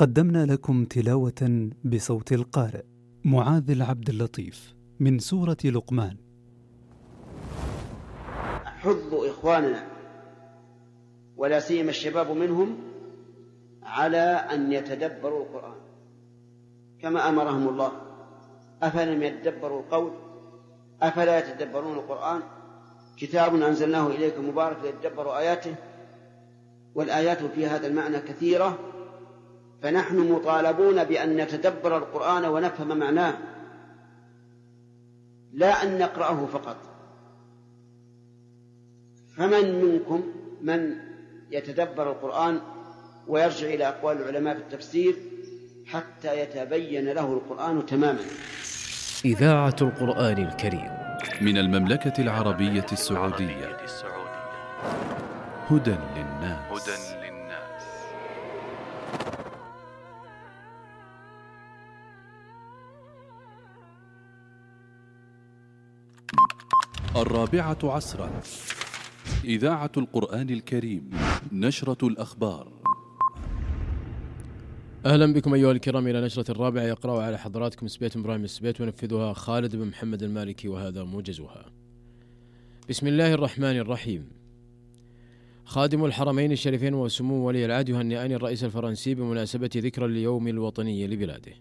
قدمنا لكم تلاوة بصوت القارئ معاذ العبد اللطيف من سورة لقمان. حث إخواننا ولا سيما الشباب منهم على أن يتدبروا القرآن كما أمرهم الله. أفلم يتدبروا القول أفلا يتدبرون القرآن كتاب أنزلناه إليك مبارك ليتدبروا آياته، والآيات في هذا المعنى كثيرة، فنحن مطالبون بأن نتدبر القرآن ونفهم معناه لا أن نقرأه فقط. فمن منكم من يتدبر القرآن ويرجع إلى أقوال العلماء في التفسير حتى يتبين له القرآن تماما. إذاعة القرآن الكريم من المملكة العربية السعودية. هدى للناس. الرابعة عصرا. إذاعة القرآن الكريم. نشرة الأخبار. أهلا بكم أيها الكرام إلى نشرة الرابعة، يقرأ على حضراتكم سبيت إبراهيم السبيت ونفذها خالد بن محمد المالكي، وهذا موجزها. بسم الله الرحمن الرحيم. خادم الحرمين الشريفين وسمو ولي العهد يهنئان الرئيس الفرنسي بمناسبة ذكرى اليوم الوطني لبلاده.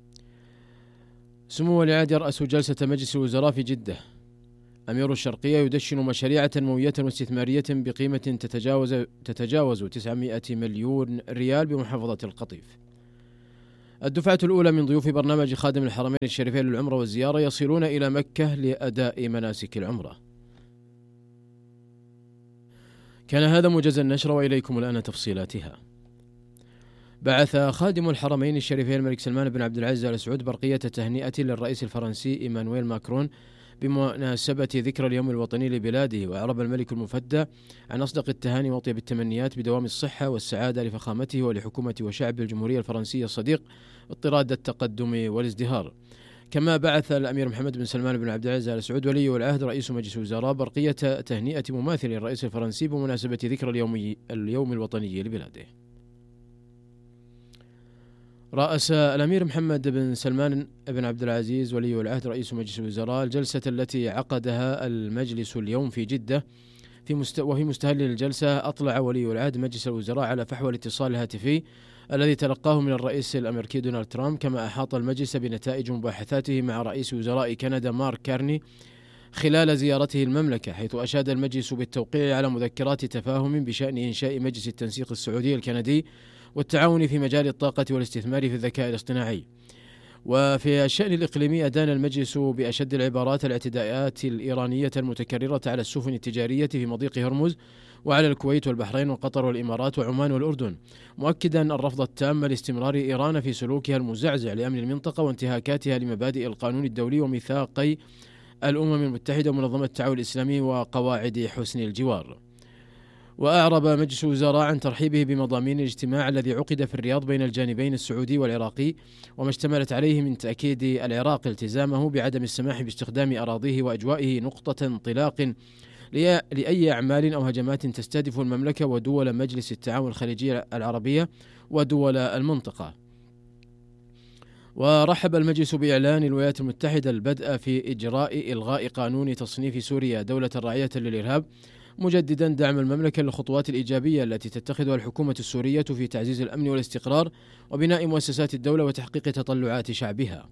سمو ولي العهد يرأس جلسة مجلس الوزراء في جدة. أمير الشرقية يدشن مشاريع تنموية واستثمارية بقيمة تتجاوز 900 مليون ريال بمحافظة القطيف. الدفعة الأولى من ضيوف برنامج خادم الحرمين الشريفين للعمرة والزيارة يصلون إلى مكة لأداء مناسك العمرة. كان هذا موجز النشرة، وإليكم الآن تفصيلاتها. بعث خادم الحرمين الشريفين الملك سلمان بن عبد العزيز آل سعود برقية تهنئة للرئيس الفرنسي إيمانويل ماكرون بمناسبة ذكرى اليوم الوطني لبلاده، وأعرب الملك المفدى عن أصدق التهاني وأطيب التمنيات بدوام الصحة والسعادة لفخامته ولحكومة وشعب الجمهورية الفرنسية الصديق اضطراد التقدم والازدهار. كما بعث الأمير محمد بن سلمان بن عبد العزيز آل سعود ولي العهد رئيس مجلس الوزراء برقية تهنئة مماثل الرئيس الفرنسي بمناسبة ذكرى اليوم الوطني لبلاده. رأس الأمير محمد بن سلمان بن عبد العزيز ولي العهد رئيس مجلس الوزراء الجلسة التي عقدها المجلس اليوم في جدة. وفي مستهل الجلسة أطلع ولي العهد مجلس الوزراء على فحوى الاتصال الهاتفي الذي تلقاه من الرئيس الأمريكي دونالد ترامب. كما أحاط المجلس بنتائج مباحثاته مع رئيس وزراء كندا مارك كارني خلال زيارته المملكة، حيث أشاد المجلس بالتوقيع على مذكرات تفاهم بشأن إنشاء مجلس التنسيق السعودي الكندي والتعاون في مجال الطاقة والاستثمار في الذكاء الاصطناعي. وفي الشأن الإقليمي أدان المجلس بأشد العبارات الاعتداءات الإيرانية المتكررة على السفن التجارية في مضيق هرمز وعلى الكويت والبحرين وقطر والإمارات وعمان والأردن، مؤكدا الرفض التام لاستمرار إيران في سلوكها المزعزع لأمن المنطقة وانتهاكاتها لمبادئ القانون الدولي وميثاقي الأمم المتحدة ومنظمة التعاون الإسلامي وقواعد حسن الجوار. وأعرب مجلس الوزراء عن ترحيبه بمضامين الاجتماع الذي عقد في الرياض بين الجانبين السعودي والعراقي، وما اشتملت عليه من تأكيد العراق التزامه بعدم السماح باستخدام أراضيه وأجوائه نقطة انطلاق لأي أعمال أو هجمات تستهدف المملكة ودول مجلس التعاون الخليجي العربية ودول المنطقة. ورحب المجلس بإعلان الولايات المتحدة البدء في إجراء إلغاء قانون تصنيف سوريا دولة راعية للإرهاب، مجددا دعم المملكة للخطوات الإيجابية التي تتخذها الحكومة السورية في تعزيز الأمن والاستقرار وبناء مؤسسات الدولة وتحقيق تطلعات شعبها.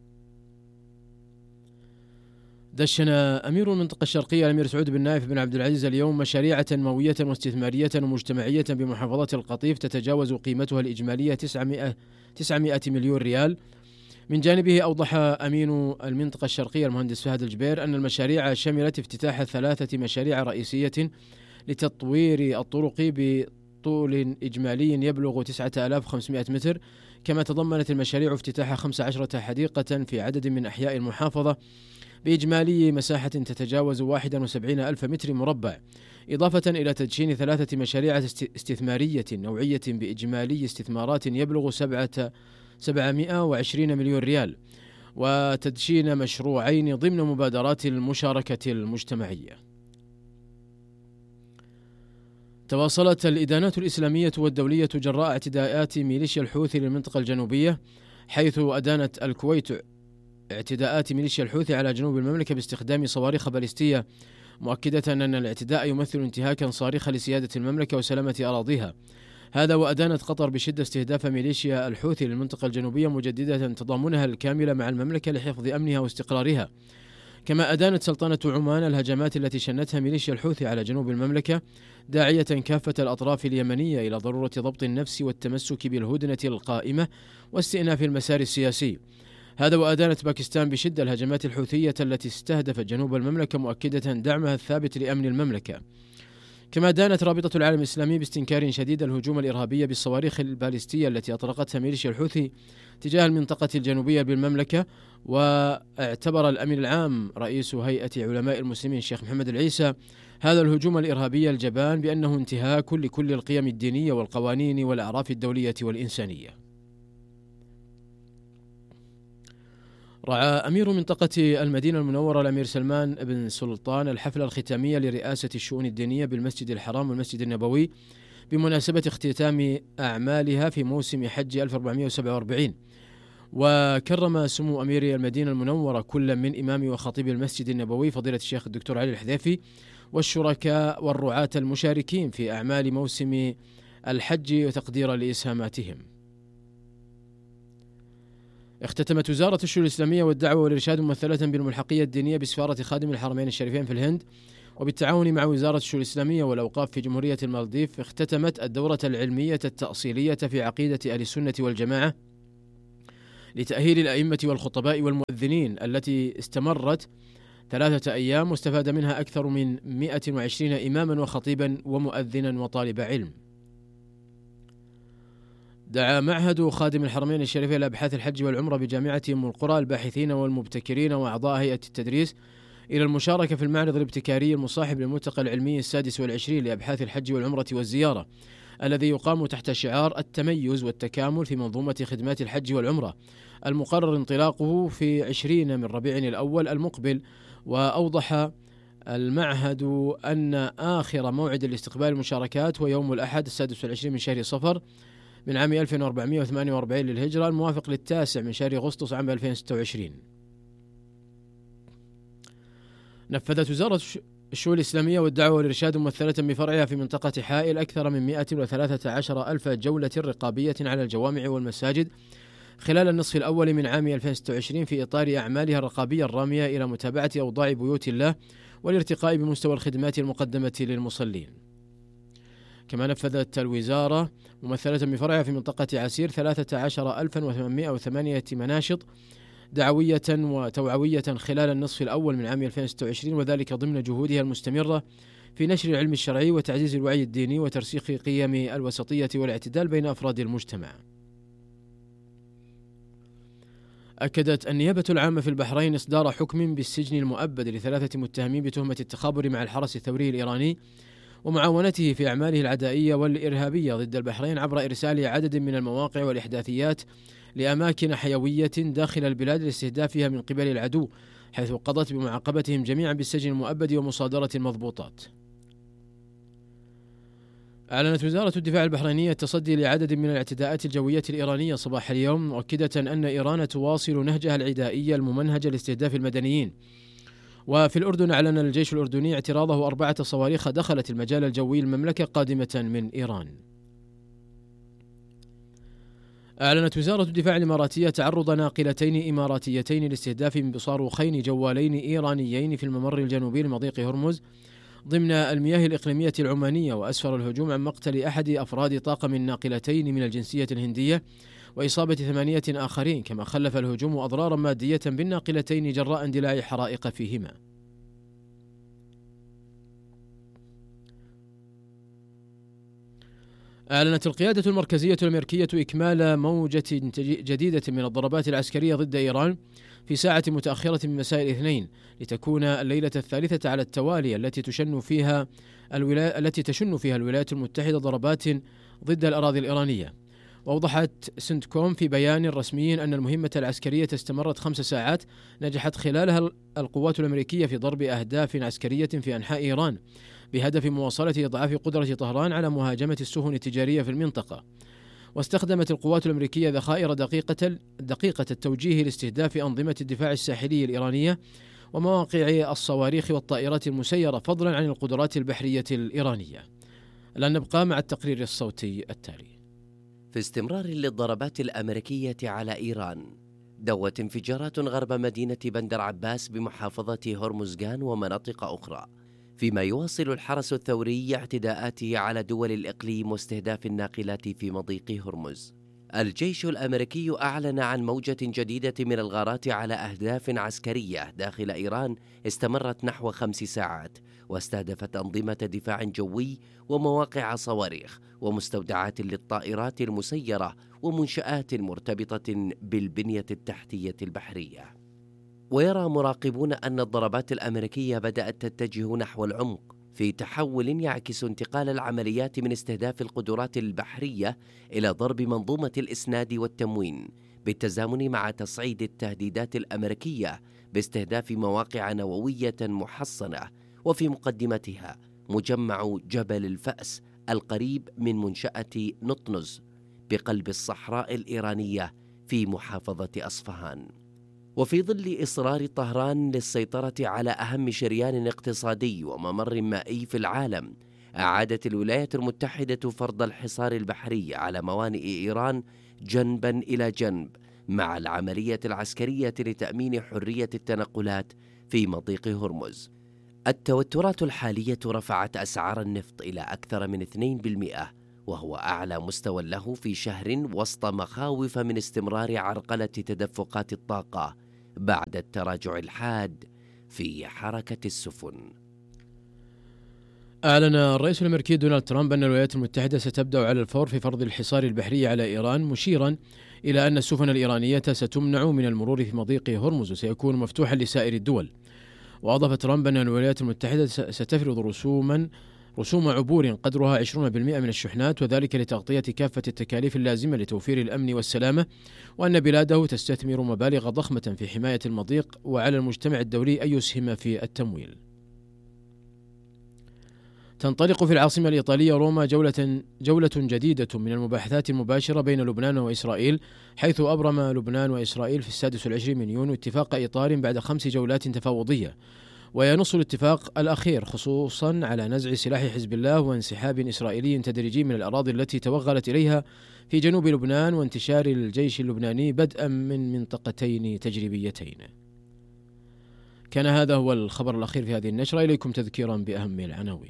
دشن أمير المنطقة الشرقية الأمير سعود بن نايف بن عبد العزيز اليوم مشاريع تنموية واستثمارية ومجتمعية بمحافظة القطيف تتجاوز قيمتها الإجمالية 900 مليون ريال. من جانبه أوضح أمين المنطقة الشرقية المهندس فهد الجبير أن المشاريع شملت افتتاح 3 مشاريع رئيسية لتطوير الطرق بطول إجمالي يبلغ 9500 متر. كما تضمنت المشاريع افتتاح 15 حديقة في عدد من أحياء المحافظة بإجمالي مساحة تتجاوز 71 ألف متر مربع، إضافة إلى تدشين 3 مشاريع استثمارية نوعية بإجمالي استثمارات يبلغ 720 مليون ريال، وتدشين مشروعين ضمن مبادرات المشاركة المجتمعية. تواصلت الإدانات الإسلامية والدولية جراء اعتداءات ميليشيا الحوثي للمنطقة الجنوبية، حيث أدانت الكويت اعتداءات ميليشيا الحوثي على جنوب المملكة باستخدام صواريخ باليستية، مؤكدة أن الاعتداء يمثل انتهاكا صارخا لسيادة المملكة وسلامة أراضيها. هذا وأدانت قطر بشدة استهداف ميليشيا الحوثي للمنطقة الجنوبية، مجددة تضامنها الكامل مع المملكة لحفظ أمنها واستقرارها. كما أدانت سلطنة عمان الهجمات التي شنتها ميليشيا الحوثي على جنوب المملكة، داعية كافة الأطراف اليمنية إلى ضرورة ضبط النفس والتمسك بالهدنة القائمة واستئناف المسار السياسي. هذا وأدانت باكستان بشدة الهجمات الحوثية التي استهدفت جنوب المملكة، مؤكدة دعمها الثابت لأمن المملكة. كما دانت رابطة العالم الإسلامي باستنكار شديد الهجوم الإرهابي بالصواريخ الباليستية التي أطلقتها ميليشيا الحوثي تجاه المنطقة الجنوبية بالمملكة. واعتبر الأمين العام رئيس هيئة علماء المسلمين الشيخ محمد العيسى هذا الهجوم الإرهابي الجبان بأنه انتهاك لكل القيم الدينية والقوانين والأعراف الدولية والإنسانية. رعى أمير منطقة المدينة المنورة الأمير سلمان بن سلطان الحفلة الختامية لرئاسة الشؤون الدينية بالمسجد الحرام والمسجد النبوي بمناسبة اختتام أعمالها في موسم حج 1447. وكرم سمو أمير المدينة المنورة كل من إمام وخطيب المسجد النبوي فضيلة الشيخ الدكتور علي الحذيفي والشركاء والرعاة المشاركين في أعمال موسم الحج وتقديرا لإسهاماتهم. اختتمت وزارة الشؤون الإسلامية والدعوة والإرشاد ممثلة بالملحقية الدينية بسفارة خادم الحرمين الشريفين في الهند وبالتعاون مع وزارة الشؤون الإسلامية والأوقاف في جمهورية المالديف، اختتمت الدورة العلمية التأصيلية في عقيدة أهل السنة والجماعة لتأهيل الأئمة والخطباء والمؤذنين التي استمرت 3 أيام، واستفاد منها أكثر من 120 إماما وخطيبا ومؤذنا وطالب علم. دعا معهد خادم الحرمين الشريفين لأبحاث الحج والعمرة بجامعة أم القرى الباحثين والمبتكرين وأعضاء هيئة التدريس إلى المشاركة في المعرض الابتكاري المصاحب للملتقى العلمي 26 لأبحاث الحج والعمرة والزيارة، الذي يقام تحت شعار التميز والتكامل في منظومة خدمات الحج والعمرة، المقرر انطلاقه في 20 من ربيع الأول المقبل. وأوضح المعهد أن آخر موعد لاستقبال المشاركات هو يوم الأحد 26 من شهر صفر من عام 1448 للهجرة، الموافق ل9 من شهر أغسطس عام 2026. نفذت وزارة الشؤون الإسلامية والدعوة والإرشاد ممثلة بفرعها في منطقة حائل أكثر من 113,000 جولة رقابية على الجوامع والمساجد خلال النصف الأول من عام 2026 في إطار أعمالها الرقابية الرامية إلى متابعة أوضاع بيوت الله والارتقاء بمستوى الخدمات المقدمة للمصلين. كما نفذت الوزارة ممثلة بفرعها في منطقة عسير 13,808 مناشط دعوية وتوعوية خلال النصف الأول من عام 2026، وذلك ضمن جهودها المستمرة في نشر العلم الشرعي وتعزيز الوعي الديني وترسيخ قيم الوسطية والاعتدال بين أفراد المجتمع. أكدت النيابة العامة في البحرين إصدار حكم بالسجن المؤبد ل3 متهمين بتهمة التخابر مع الحرس الثوري الإيراني ومعاونته في أعماله العدائية والإرهابية ضد البحرين عبر إرسال عدد من المواقع والإحداثيات لأماكن حيوية داخل البلاد لاستهدافها من قبل العدو، حيث قضت بمعاقبتهم جميعا بالسجن المؤبد ومصادرة المضبوطات. أعلنت وزارة الدفاع البحرينية التصدي لعدد من الاعتداءات الجوية الإيرانية صباح اليوم، مؤكدة أن إيران تواصل نهجها العدائي الممنهج لاستهداف المدنيين. وفي الأردن أعلن الجيش الأردني اعتراضه 4 صواريخ دخلت المجال الجوي المملكة قادمة من إيران. أعلنت وزارة الدفاع الإماراتية تعرض ناقلتين إماراتيتين لاستهداف بصاروخين جوالين إيرانيين في الممر الجنوبي لمضيق هرمز ضمن المياه الإقليمية العمانية، وأسفر الهجوم عن مقتل أحد أفراد طاقم الناقلتين من الجنسية الهندية وإصابة 8 آخرين، كما خلف الهجوم أضرارا مادية بالناقلتين جراء اندلاع حرائق فيهما. أعلنت القيادة المركزية الأمريكية إكمال موجة جديدة من الضربات العسكرية ضد إيران في ساعة متأخرة من مساء الاثنين، لتكون الليلة الثالثة على التوالي التي تشن فيها الولايات المتحدة ضربات ضد الأراضي الإيرانية. وأوضحت سنتكوم في بيان رسمي أن المهمة العسكرية استمرت 5 ساعات نجحت خلالها القوات الأمريكية في ضرب أهداف عسكرية في أنحاء إيران، بهدف مواصلة إضعاف قدرة طهران على مهاجمة السفن التجارية في المنطقة. واستخدمت القوات الأمريكية ذخائر دقيقة التوجيه لاستهداف أنظمة الدفاع الساحلي الإيرانية ومواقع الصواريخ والطائرات المسيرة، فضلا عن القدرات البحرية الإيرانية. الآن نبقى مع التقرير الصوتي التالي. في استمرار للضربات الأمريكية على إيران، دوت انفجارات غرب مدينة بندر عباس بمحافظة هرمزغان ومناطق أخرى، فيما يواصل الحرس الثوري اعتداءاته على دول الإقليم واستهداف الناقلات في مضيق هرمز. الجيش الأمريكي أعلن عن موجة جديدة من الغارات على أهداف عسكرية داخل إيران استمرت نحو 5 ساعات، واستهدفت أنظمة دفاع جوي ومواقع صواريخ ومستودعات للطائرات المسيرة ومنشآت مرتبطة بالبنية التحتية البحرية. ويرى مراقبون أن الضربات الأمريكية بدأت تتجه نحو العمق في تحول يعكس انتقال العمليات من استهداف القدرات البحرية إلى ضرب منظومة الإسناد والتموين، بالتزامن مع تصعيد التهديدات الأمريكية باستهداف مواقع نووية محصنة، وفي مقدمتها مجمع جبل الفأس القريب من منشأة نطنز بقلب الصحراء الإيرانية في محافظة أصفهان. وفي ظل إصرار طهران للسيطرة على أهم شريان اقتصادي وممر مائي في العالم، أعادت الولايات المتحدة فرض الحصار البحري على موانئ إيران جنبا إلى جنب مع العملية العسكرية لتأمين حرية التنقلات في مضيق هرمز. التوترات الحالية رفعت أسعار النفط إلى أكثر من 2%، وهو أعلى مستوى له في شهر، وسط مخاوف من استمرار عرقلة تدفقات الطاقة بعد التراجع الحاد في حركة السفن. أعلن الرئيس الأمريكي دونالد ترامب أن الولايات المتحدة ستبدأ على الفور في فرض الحصار البحري على إيران، مشيرا إلى أن السفن الإيرانية ستمنع من المرور في مضيق هرمز وسيكون مفتوحا لسائر الدول. وأضاف ترامب أن الولايات المتحدة ستفرض رسوم عبور قدرها 20% من الشحنات، وذلك لتغطية كافة التكاليف اللازمة لتوفير الأمن والسلامة، وأن بلاده تستثمر مبالغ ضخمة في حماية المضيق، وعلى المجتمع الدولي أن يسهم في التمويل. تنطلق في العاصمة الإيطالية روما جولة جديدة من المباحثات المباشرة بين لبنان وإسرائيل، حيث أبرم لبنان وإسرائيل في 26 من يونيو اتفاق إطار بعد 5 جولات تفاوضية. وينص الاتفاق الأخير خصوصا على نزع سلاح حزب الله وانسحاب إسرائيلي تدريجي من الأراضي التي توغلت إليها في جنوب لبنان، وانتشار الجيش اللبناني بدءا من منطقتين تجريبيتين. كان هذا هو الخبر الأخير في هذه النشرة. إليكم تذكيرا بأهم العناوين.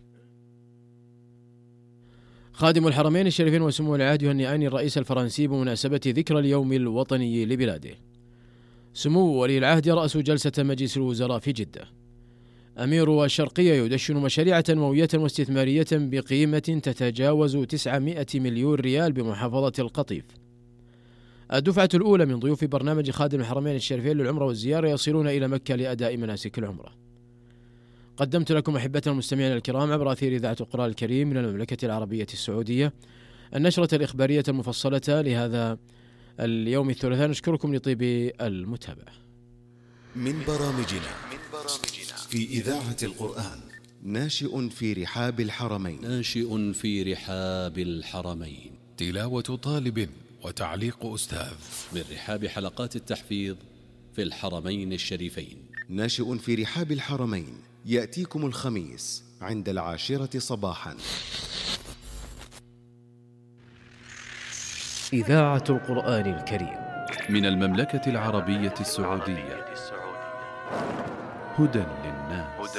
خادم الحرمين الشريفين وسمو العهد يهنئان الرئيس الفرنسي بمناسبة ذكرى اليوم الوطني لبلاده. سمو ولي العهد يرأس جلسة مجلس الوزراء في جدة. أمير الشرقية يدشن مشاريع تنموية واستثمارية بقيمة تتجاوز 900 مليون ريال بمحافظة القطيف. الدفعة الأولى من ضيوف برنامج خادم الحرمين الشريفين للعمرة والزيارة يصلون إلى مكة لأداء مناسك العمرة. قدمت لكم أحبتنا المستمعين الكرام عبر أثير إذاعة القرآن الكريم من المملكة العربية السعودية النشرة الإخبارية المفصلة لهذا اليوم الثلاثاء. نشكركم لطيب المتابعة. من برامجنا في إذاعة القرآن ناشئ في رحاب الحرمين، تلاوة طالب وتعليق أستاذ من رحاب حلقات التحفيظ في الحرمين الشريفين. ناشئ في رحاب الحرمين يأتيكم الخميس عند 10 صباحا. إذاعة القرآن الكريم من المملكة العربية السعودية. هدى للناس.